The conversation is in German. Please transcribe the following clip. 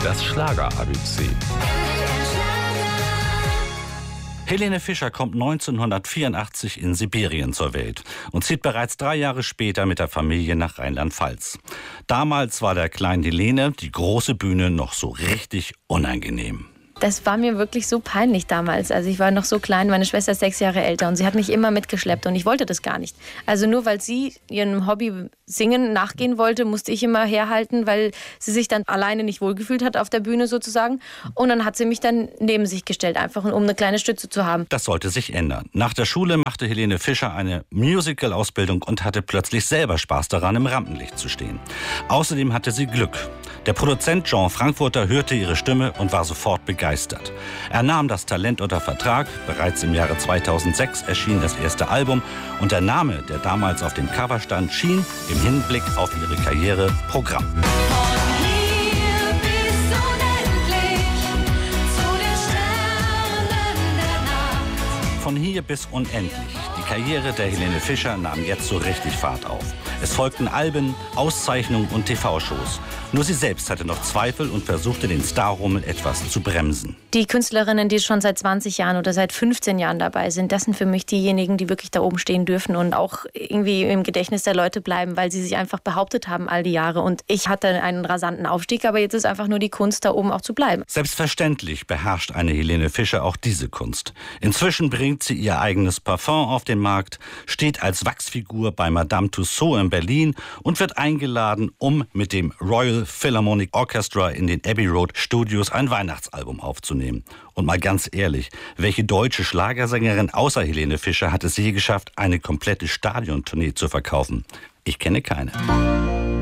Das Schlager-ABC. Helene Fischer kommt 1984 in Sibirien zur Welt und zieht bereits 3 Jahre später mit der Familie nach Rheinland-Pfalz. Damals war der kleinen Helene die große Bühne noch so richtig unangenehm. Das war mir wirklich so peinlich damals. Also ich war noch so klein, meine Schwester ist 6 Jahre älter und sie hat mich immer mitgeschleppt und ich wollte das gar nicht. Also nur weil sie ihrem Hobby Singen nachgehen wollte, musste ich immer herhalten, weil sie sich dann alleine nicht wohlgefühlt hat auf der Bühne sozusagen. Und dann hat sie mich dann neben sich gestellt, einfach um eine kleine Stütze zu haben. Das sollte sich ändern. Nach der Schule machte Helene Fischer eine Musical-Ausbildung und hatte plötzlich selber Spaß daran, im Rampenlicht zu stehen. Außerdem hatte sie Glück. Der Produzent Jean Frankfurter hörte ihre Stimme und war sofort begeistert. Er nahm das Talent unter Vertrag. Bereits im Jahre 2006 erschien das erste Album und der Name, der damals auf dem Cover stand, schien im Hinblick auf ihre Karriere Programm. Von hier bis unendlich. Die Karriere der Helene Fischer nahm jetzt so richtig Fahrt auf. Es folgten Alben, Auszeichnungen und TV-Shows. Nur sie selbst hatte noch Zweifel und versuchte, den Starrummel etwas zu bremsen. Die Künstlerinnen, die schon seit 20 Jahren oder seit 15 Jahren dabei sind, das sind für mich diejenigen, die wirklich da oben stehen dürfen und auch irgendwie im Gedächtnis der Leute bleiben, weil sie sich einfach behauptet haben all die Jahre. Und ich hatte einen rasanten Aufstieg, aber jetzt ist einfach nur die Kunst, da oben auch zu bleiben. Selbstverständlich beherrscht eine Helene Fischer auch diese Kunst. Inzwischen bringt sie ihr eigenes Parfum auf den Markt, steht als Wachsfigur bei Madame Tussauds in Berlin und wird eingeladen, um mit dem Royal Philharmonic Orchestra in den Abbey Road Studios ein Weihnachtsalbum aufzunehmen. Und mal ganz ehrlich, welche deutsche Schlagersängerin außer Helene Fischer hat es je geschafft, eine komplette Stadiontournee zu verkaufen? Ich kenne keine.